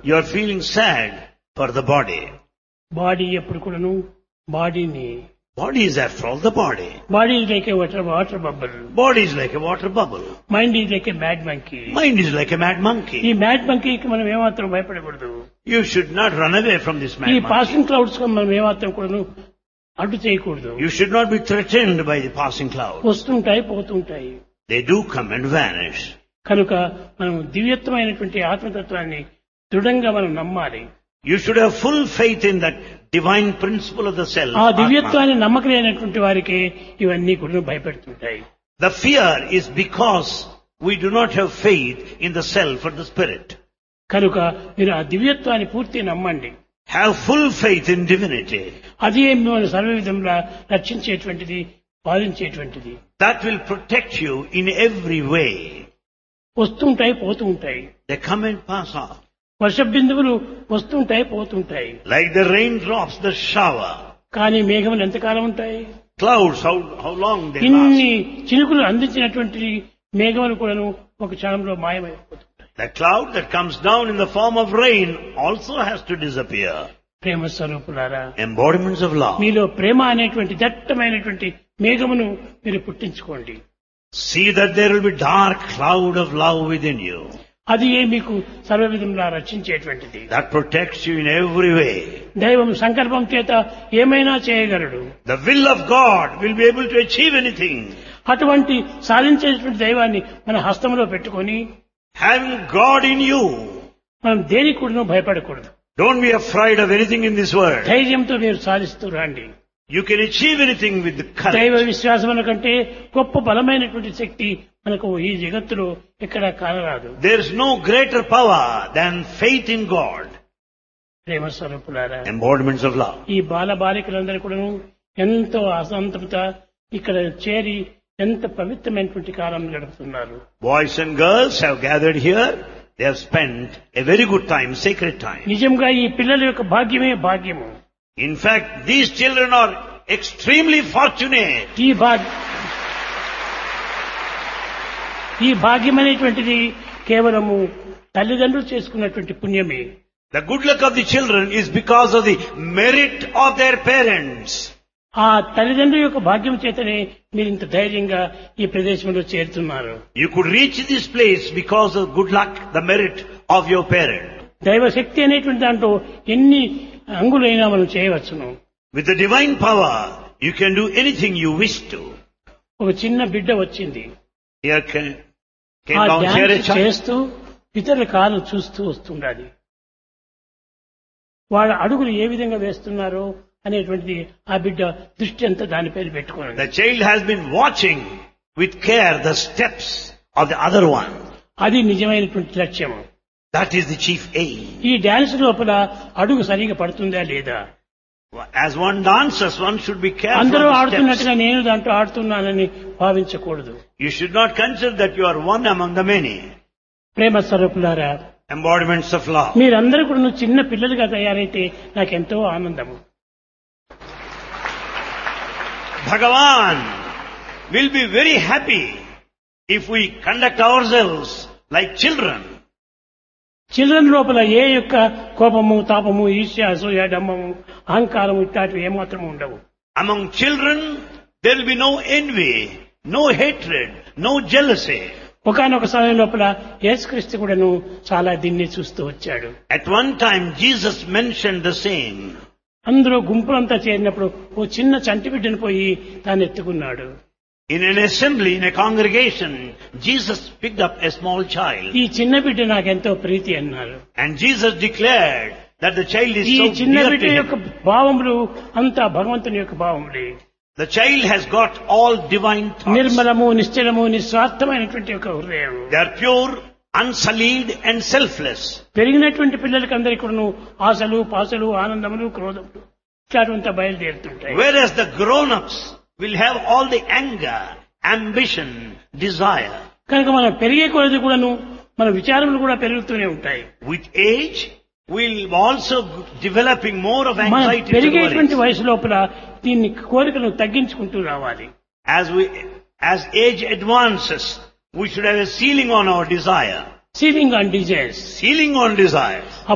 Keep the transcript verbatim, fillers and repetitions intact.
you are feeling sad for the body. Body ఎప్పుడు కూడాను బాడీని Body is after all the body. Body is like A water water bubble. Body is like a water bubble. Mind is like A mad monkey. Mind is like a mad ఈ monkey. Mad మంకీకి మనం ఏమాత్రం భయపడకూడదు. You should not run away from this mad ఈ monkey. Passing clouds మనం ఏమాత్రం కూడాను అడ్డు చేయకూడదు. You should not be threatened by the passing cloud. వస్తుంటాయి పోతుంటాయి. They do come and vanish. కనుక మనం దివ్యత్వమైనటువంటి ఆత్మతత్వాన్ని దృఢంగా మనం నమ్మాలి. You should have full faith in that divine principle of the self. ఆ Atma. దివ్యత్వాన్ని నమ్మకలేనటువంటి వారికి ఇవన్నీ కూడా భయపెడుతుంటాయి. The fear is because we do not have faith in the self or the spirit. కనుక మీరు ఆ దివ్యత్వాన్ని పూర్తి నమ్మండి. Have full faith in divinity. అది మిమ్మల్ని సర్వ విధంగా రక్షించేటువంటిది, పాలించేటువంటిది. That will protect you in every way. వస్తుంటాయి పోతూ ఉంటాయి. They come and pass off. వర్ష బిందువులు వస్తుంటాయి పోతుంటాయి. Like the raindrops, the shower. కానీ మేఘములు ఎంతకాలం ఉంటాయి? Clouds, how, how long they ఇన్ని last. చినుకులు అందించినటువంటి మేఘములు కూడాను ఒక క్షణంలో మాయమైపోతుంటాయి. The cloud that comes down in the form of rain also has to disappear. ప్రేమ స్వరూపులారా, Embodiments of love. మీలో ప్రేమ అనేటువంటి దట్టమైనటువంటి మేఘమును మీరు పుట్టించుకోండి. See that there will be dark cloud of love within you. అది ఏ మీకు సర్వ విధంగా రక్షించేటువంటిది. That protects you in every way. దైవం సంకల్పం చేత ఏమైనా చేయగలడు. The will of God will be able to achieve anything. అటువంటి సాధించేటువంటి దైవాన్ని మన హస్తంలో పెట్టుకొని Having God in you, మనం దేనికి కూడా భయపడకూడదు. don't be afraid of anything in this world. ధైర్యంతో మీరు సాధిస్తూ రండి. You can achieve anything with the దైవ courage. విశ్వాసముల కంటే గొప్ప బలమైనటువంటి శక్తి మనకు ఈ జగత్తులో ఎక్కడ కానరాదు. There is no greater power than faith in God. ప్రేమ స్వరూపులారా, Embodiments of love. ఈ బాల బాలికలందరూ కూడా ఎంతో అసంతృత ఇక్కడ చేరి ఎంత పవిత్రమైనటువంటి కాలం గడుపుతున్నారు. Boys and girls have gathered here. They have spent a very good time, sacred time. నిజంగా ఈ పిల్లల యొక్క భాగ్యమే భాగ్యము. In fact, these children are extremely fortunate. ఈ భాగ్య ఈ భాగ్యం అనేటువంటిది కేవలము తల్లిదండ్రులు చేసుకున్నటువంటి పుణ్యమే. The good luck of the children is because of the merit of their parents. ఆ తల్లిదండ్రుల యొక్క భాగ్యం చేతనే మీరు ఇంత ధైర్యంగా ఈ ప్రదేశంలో చేరుతున్నారు. You could reach this place because of good luck, the merit of your parent. దైవశక్తి అనేటువంటి దాంట్లో ఎన్ని అంగులైనా మనం చేయవచ్చును. With the divine power, you can do anything you wish to. ఒక చిన్న బిడ్డ వచ్చింది. Here came, came ఆ down here a dance child. చేస్తూ ఇతరుల కాలు చూస్తూ వస్తుండాలి. వాళ్ళ అడుగులు ఏ విధంగా వేస్తున్నారో అనేటువంటిది ఆ బిడ్డ దృష్టి అంతా దానిపై పెట్టుకున్నాడు. The child has been watching with care the steps of the other one. అది నిజమైనటువంటి లక్ష్యము. That is the chief aim. ఈ డాన్స్ లోపల అడుగు సరిగా పడుతుందా లేదా? As one dances, one should be careful అందరూ of the ఆడుతున్నట్టుగా steps. నేను దాంట్లో ఆడుతున్నానని భావించకూడదు. You should not consider that you are one among the many. ప్రేమ స్వరూపులారా, Embodiments of love. మీరందరూ కూడా చిన్న పిల్లలుగా తయారైతే నాకెంతో ఆనందము. Bhagavan will be very happy if we conduct ourselves like children. Children లోపల ఏ యొక్క కోపము, తాపము, ఈర్ష్య, అసూయ, డమ్మము, అహంకారము ఇట్లాంటివి ఏమాత్రం ఉండవు. Among children, there will be no envy, no hatred, no jealousy. ఒకానొక సమయం లోపల యేసుక్రీస్తు కూడాను చాలా దీన్ని చూస్తూ వచ్చాడు. At one time, Jesus mentioned the same. అందరూ గుంపులంతా చేరినప్పుడు ఓ చిన్న చంటి బిడ్డను పోయి తాను ఎత్తుకున్నాడు. In an assembly, in a congregation, Jesus picked up a small child. ఈ చిన్న బిడ్డ నాకెంతో ప్రీతి అన్నారు. And Jesus declared that the child is ఈ so చిన్న dear బిడ్డ to యొక్క him. భావములు అంతా భగవంతుని యొక్క భావములే. The child has got all divine thoughts. నిర్మలము, నిశ్చలము, నిస్వార్థమైనటువంటి ఒక హృదయం. They are pure, unsullied and selfless. పెరిగినటువంటి పిల్లలకి అందరికీ కూడాను ఆశలు, పాసలు, ఆనందములు, క్రోధములు ఇట్లాంటివంతా బయలుదేరుతుంటాయి. Whereas the grown-ups will have all the anger, ambition, desire. కనుక మనం పెరిగే కొలది కూడాను మన విచారములు కూడా పెరుగుతూనే ఉంటాయి. With age, we'll also developing more of మనం anxiety. పెరిగేటువంటి వయసు లోపల దీన్ని కోరికను తగ్గించుకుంటూ రావాలి. As we, as age advances, we should have a ceiling on our desire. Ceiling on desires. Ceiling on desires.